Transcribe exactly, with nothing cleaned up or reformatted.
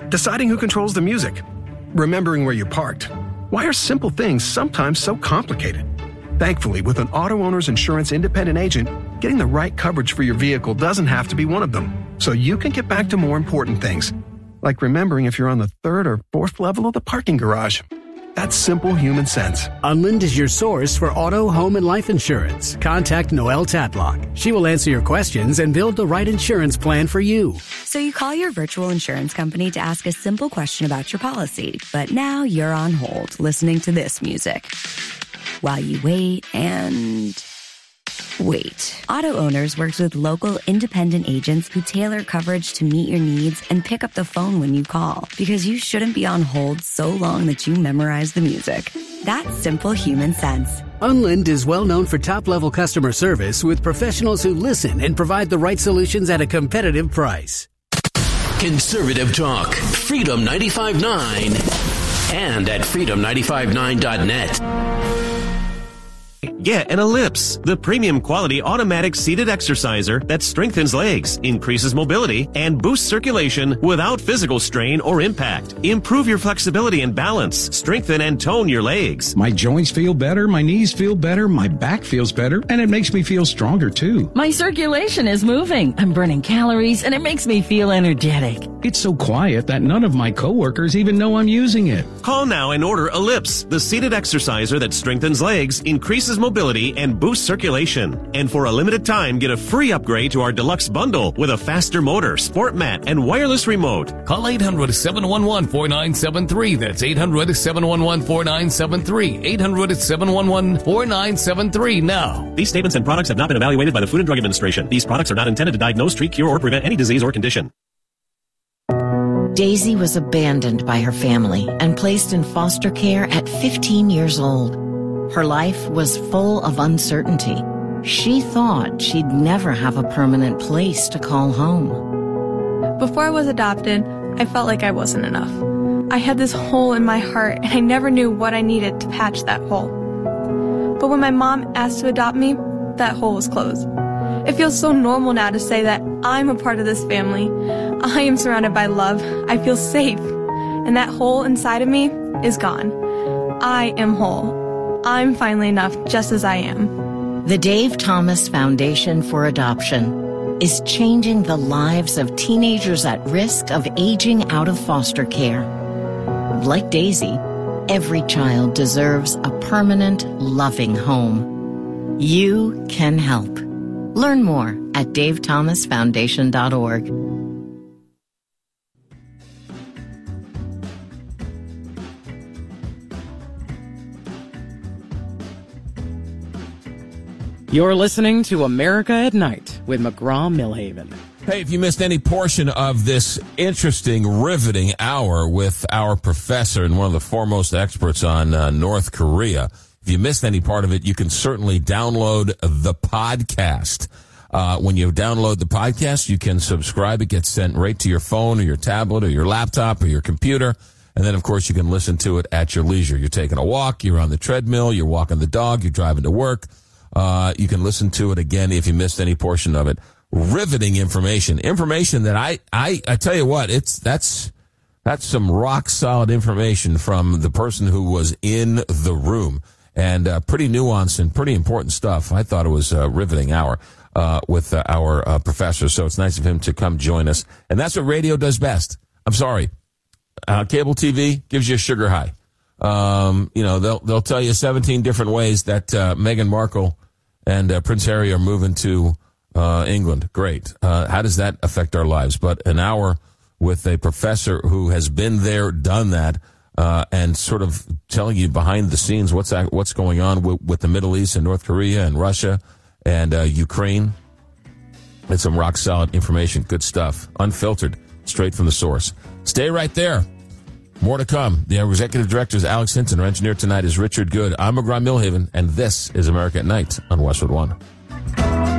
Deciding who controls the music? Remembering where you parked? Why are simple things sometimes so complicated? Thankfully, with an Auto Owners Insurance independent agent, getting the right coverage for your vehicle doesn't have to be one of them, so you can get back to more important things, like remembering if you're on the third or fourth level of the parking garage. That's simple human sense. Unlind is your source for auto, home, and life insurance. Contact Noelle Tatlock. She will answer your questions and build the right insurance plan for you. So you call your virtual insurance company to ask a simple question about your policy, but now you're on hold listening to this music while you wait and wait. Auto Owners works with local independent agents who tailor coverage to meet your needs and pick up the phone when you call, because you shouldn't be on hold so long that you memorize the music. That's simple human sense. Unlind is well known for top-level customer service with professionals who listen and provide the right solutions at a competitive price. Conservative Talk, Freedom ninety-five point nine, and at freedom ninety-five nine dot net. Get an Ellipse, the premium quality automatic seated exerciser that strengthens legs, increases mobility, and boosts circulation without physical strain or impact. Improve your flexibility and balance, strengthen and tone your legs. My joints feel better, my knees feel better, my back feels better, and it makes me feel stronger too. My circulation is moving. I'm burning calories, and it makes me feel energetic. It's so quiet that none of my coworkers even know I'm using it. Call now and order Ellipse, the seated exerciser that strengthens legs, increases mobility, and boosts circulation. And for a limited time, get a free upgrade to our deluxe bundle with a faster motor, sport mat, and wireless remote. Call eight hundred, seven one one, four nine seven three. That's eight hundred, seven one one, four nine seven three. eight hundred, seven one one, four nine seven three now. These statements and products have not been evaluated by the Food and Drug Administration. These products are not intended to diagnose, treat, cure, or prevent any disease or condition. Daisy was abandoned by her family and placed in foster care at fifteen years old. Her life was full of uncertainty. She thought she'd never have a permanent place to call home. Before I was adopted, I felt like I wasn't enough. I had this hole in my heart, and I never knew what I needed to patch that hole. But when my mom asked to adopt me, that hole was closed. It feels so normal now to say that I'm a part of this family. I am surrounded by love. I feel safe. And that hole inside of me is gone. I am whole. I'm finally enough just as I am. The Dave Thomas Foundation for Adoption is changing the lives of teenagers at risk of aging out of foster care. Like Daisy, every child deserves a permanent, loving home. You can help. Learn more at dave thomas foundation dot org. You're listening to America at Night with McGraw-Millhaven. Hey, if you missed any portion of this interesting, riveting hour with our professor and one of the foremost experts on uh, North Korea, if you missed any part of it, you can certainly download the podcast. Uh, when you download the podcast, you can subscribe. It gets sent right to your phone or your tablet or your laptop or your computer. And then, of course, you can listen to it at your leisure. You're taking a walk, you're on the treadmill, you're walking the dog, you're driving to work. Uh, you can listen to it again if you missed any portion of it. Riveting information. Information that I, I, I tell you what, it's, that's, that's some rock solid information from the person who was in the room. And, uh, pretty nuanced and pretty important stuff. I thought it was a riveting hour, uh, with uh, our, uh, professor. So it's nice of him to come join us. And that's what radio does best. I'm sorry. Uh, cable T V gives you a sugar high. Um, you know, they'll, they'll tell you seventeen different ways that, uh, Meghan Markle and, uh, Prince Harry are moving to, uh, England. Great. Uh, how does that affect our lives? But an hour with a professor who has been there, done that, uh, and sort of telling you behind the scenes what's, what's going on with, with the Middle East and North Korea and Russia and, uh, Ukraine. It's some rock solid information. Good stuff. Unfiltered. Straight from the source. Stay right there. More to come. The executive director is Alex Hinton. Our engineer tonight is Richard Good. I'm McGraw-Millhaven, and this is America at Night on Westwood One.